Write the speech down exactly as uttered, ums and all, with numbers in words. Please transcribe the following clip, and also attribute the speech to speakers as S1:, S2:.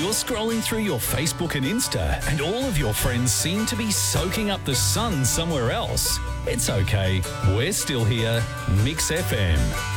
S1: You're scrolling through your Facebook and Insta, and all of your friends seem to be soaking up the sun somewhere else. It's okay. We're still here. Mix F M.